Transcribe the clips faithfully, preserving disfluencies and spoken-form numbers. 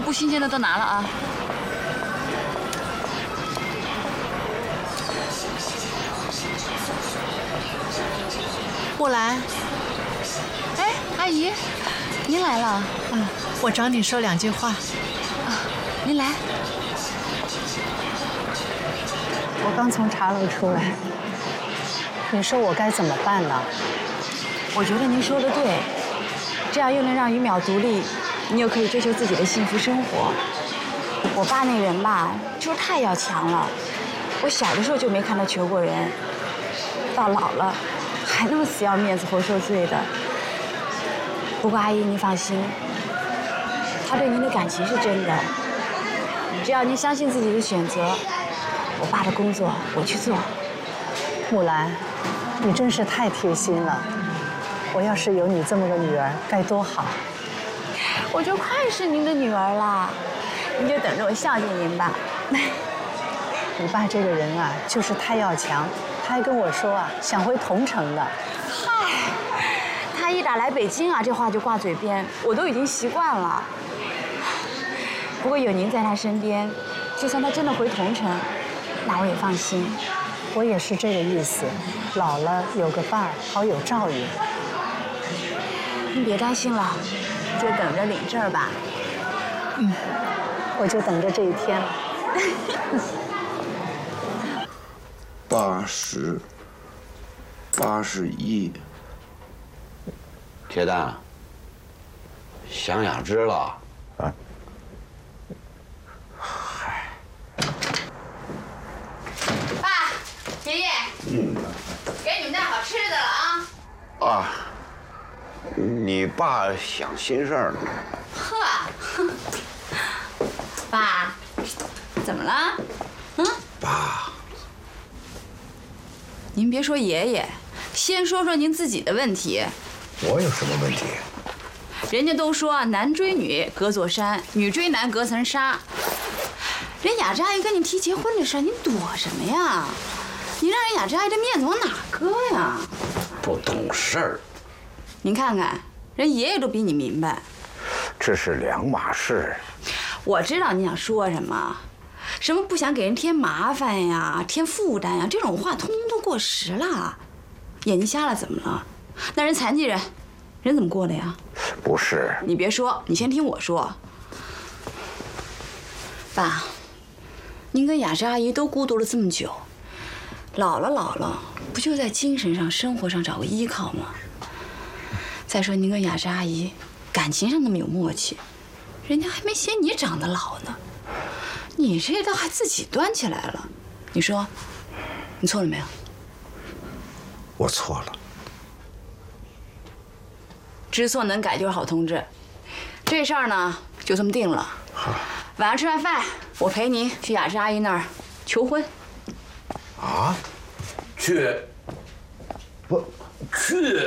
不新鲜的都拿了啊。 木兰， 哎，阿姨，您来了啊？ 我找你说两句话。 啊，您来。 我刚从茶楼出来，你说我该怎么办呢？ 我觉得您说的对，这样又能让于淼独立，你又可以追求自己的幸福生活。我爸那人吧，就是太要强了。我小的时候就没看他求过人，到老了还那么死要面子活受罪的。不过阿姨您放心，他对您的感情是真的，只要您相信自己的选择，我爸的工作我去做。 木兰，你真是太贴心了。我要是有你这么个女儿，该多好！ 我就快是您的女儿啦，您就等着我孝敬您吧。 你爸这个人啊，就是太要强，他还跟我说啊，想回桐城的。 嗨，他一打来北京啊，这话就挂嘴边，我都已经习惯了。不过有您在他身边，就算他真的回桐城，那我也放心。 我也是这个意思，老了有个伴儿，好有照应。 您别担心了，就等着领证儿吧。 嗯，我就等着这一天了。 八十，八十一。 铁蛋，想雅芝了？啊？ 嗨。 爸，爷爷，嗯，给你们带好吃的了啊。 啊，你爸想心事儿呢。 呵，爸，怎么了？嗯？ 爸。 您别说爷爷，先说说您自己的问题。 我有什么问题？ 人家都说男追女隔座山，女追男隔层纱。人雅芝阿姨跟你提结婚的事，您躲什么呀？你让人雅芝阿姨的面子往哪搁呀？ 不懂事儿。 您看看，人爷爷都比你明白。 这是两码事。 我知道你想说什么。什么不想给人添麻烦呀、添负担呀，这种话通通都过时了。眼睛瞎了怎么了？那人残疾人，人怎么过的呀？ 不是。 你别说，你先听我说。爸，您跟雅芝阿姨都孤独了这么久，老了老了，不就在精神上、生活上找个依靠吗？再说您跟雅芝阿姨感情上那么有默契，人家还没嫌你长得老呢。你这倒还自己端起来了，你说，你错了没有？ 我错了。 知错能改就是好同志，这事儿呢就这么定了。 好， 晚上吃完饭，我陪您去雅芝阿姨那儿求婚。 啊？ 去？ 不去？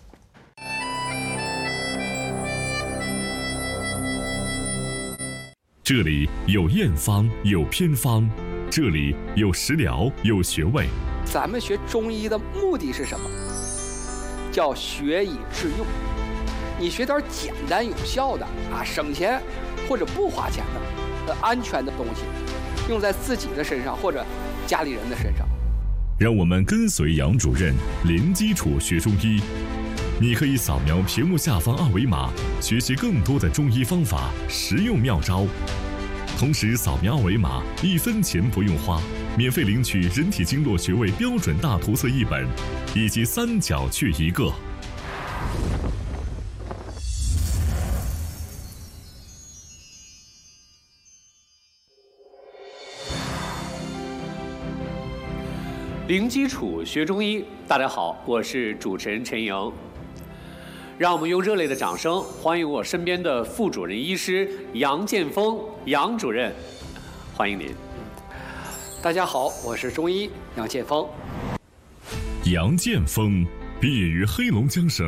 这里有验方，有偏方，这里有食疗，有穴位。 咱们学中医的目的是什么？叫学以致用。你学点简单有效的啊，省钱或者不花钱的、呃安全的东西，用在自己的身上或者家里人的身上。 让我们跟随杨主任零基础学中医。你可以扫描屏幕下方二维码，学习更多的中医方法、实用妙招。同时，扫描二维码，一分钱不用花，免费领取人体经络穴位标准大图册一本，以及三角穴一个。 零基础学中医，大家好，我是主持人陈莹。让我们用热烈的掌声欢迎我身边的副主任医师杨建峰杨主任，欢迎您。 大家好，我是中医杨建峰。 杨建峰毕业于黑龙江省